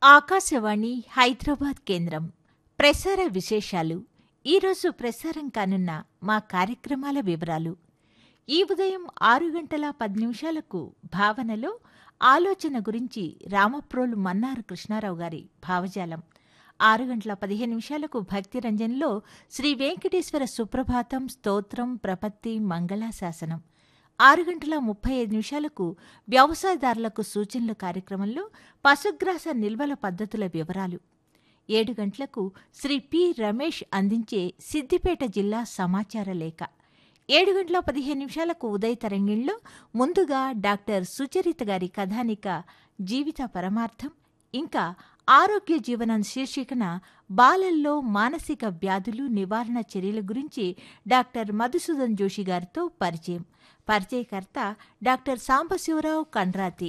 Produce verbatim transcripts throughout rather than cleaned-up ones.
ఆకాశవాణి హైదరాబాద్ కేంద్రం ప్రసార విశేషాలు. ఈరోజు ప్రసారం కానున్న మా కార్యక్రమాల వివరాలు. ఈ ఉదయం ఆరు గంటల పది నిమిషాలకు భావనలో ఆలోచన గురించి రామప్రోలు మన్నారు కృష్ణారావు గారి భావజాలం. ఆరు గంటల పదిహేను నిమిషాలకు భక్తిరంజన్లో శ్రీ వెంకటేశ్వర సుప్రభాతం, స్తోత్రం, ప్రపత్తి, మంగళాశాసనం. ఆరు గంటల ముప్పై ఐదు నిమిషాలకు వ్యవసాయదారులకు సూచనలు కార్యక్రమంలో పశుగ్రాస నిల్వల పద్ధతుల వివరాలు. ఏడు గంటలకు శ్రీ పి రమేష్ అందించే సిద్దిపేట జిల్లా సమాచార లేఖ. ఏడు గంటల పదిహేను నిమిషాలకు ఉదయ తరంగిణిలో ముందుగా డాక్టర్ సుచరిత గారి కథానిక జీవిత పరమార్థం, ఇంకా ఆరోగ్య జీవనం శీర్షికన బాలల్లో మానసిక వ్యాధులు నివారణ చర్యల గురించి డాక్టర్ మధుసూదన్ జోషి గారితో పరిచయం. పరిచయకర్త డాక్టర్ సాంబశివరావు కండ్రాతి.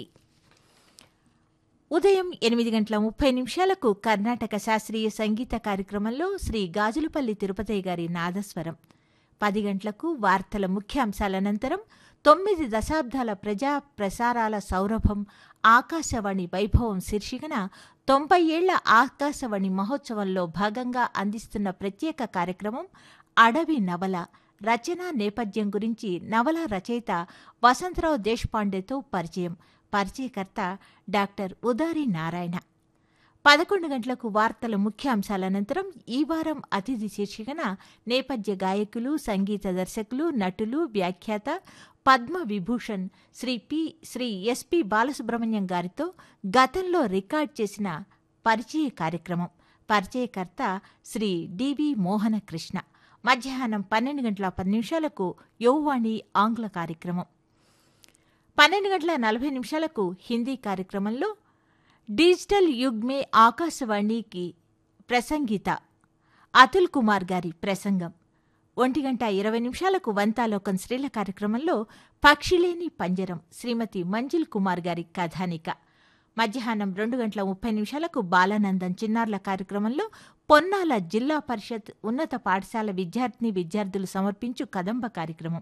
ఉదయం ఎనిమిది గంటల ముప్పై నిమిషాలకు కర్ణాటక శాస్త్రీయ సంగీత కార్యక్రమంలో శ్రీ గాజులపల్లి తిరుపతయ్య గారి నాదస్వరం. పది గంటలకు వార్తల ముఖ్యాంశాల అనంతరం తొమ్మిది దశాబ్దాల ప్రజా ప్రసారాల సౌరభం ఆకాశవాణి వైభవం శీర్షికన తొంభై ఏళ్ల ఆకాశవాణి మహోత్సవంలో భాగంగా అందిస్తున్న ప్రత్యేక కార్యక్రమం అడవి నవల. రచన నేపథ్యం గురించి నవల రచయిత వసంతరావు దేశపాండేతో పరిచయం. పరిచయకర్త డాక్టర్ ఉదారి నారాయణ. పదకొండు గంటలకు వార్తల ముఖ్యాంశాల అనంతరం ఈ వారం అతిథి శీర్షికన నేపథ్య గాయకులు, సంగీత దర్శకులు, నటులు, వ్యాఖ్యాత పద్మ విభూషణ్ శ్రీ పి శ్రీ ఎస్పి బాలసుబ్రహ్మణ్యం గారితో గతంలో రికార్డ్ చేసిన పరిచయ కార్యక్రమం. పరిచయకర్త శ్రీ డివి మోహన కృష్ణ. మధ్యాహ్నం పన్నెండు గంటల పది నిమిషాలకు యువవాణి ఆంగ్ల కార్యక్రమం. పన్నెండు గంటల నలభై నిమిషాలకు హిందీ కార్యక్రమంలో డిజిటల్ యుగ్ మే ఆకాశవాణికి ప్రసంగిత అతుల్ కుమార్ గారి ప్రసంగం. ఒంటి గంట ఇరవై నిమిషాలకు వంతాలోకం స్త్రీల కార్యక్రమంలో పక్షిలేని పంజరం శ్రీమతి మంజిల్ కుమార్ గారి కథానిక. మధ్యాహ్నం రెండు గంటల ముప్పై నిమిషాలకు బాలానందం చిన్నారుల కార్యక్రమంలో పొన్నాల జిల్లా పరిషత్ ఉన్నత పాఠశాల విద్యార్థిని విద్యార్థులు సమర్పించు కదంబ కార్యక్రమం.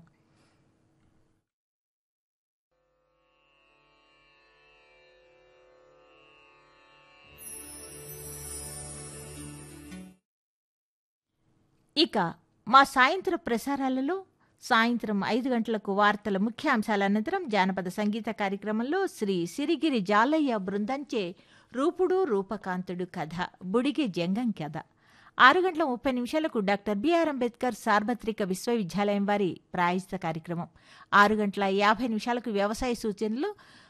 ఇక మా సాయంత్రం ప్రసారాలలో సాయంత్రం ఐదు గంటలకు వార్తల ముఖ్యాంశాల అనంతరం జానపద సంగీత కార్యక్రమంలో శ్రీ సిరిగిరి జాలయ్య బృందంచే రూపుడు రూపకాంతుడు కథ, బుడిగి జంగం కథ. ఆరు గంటల ముప్పై నిమిషాలకు డాక్టర్ బిఆర్ అంబేద్కర్ సార్వత్రిక విశ్వవిద్యాలయం వారి ప్రాయోజిత కార్యక్రమం. ఆరు గంటల యాభై నిమిషాలకు వ్యవసాయ సూచనలు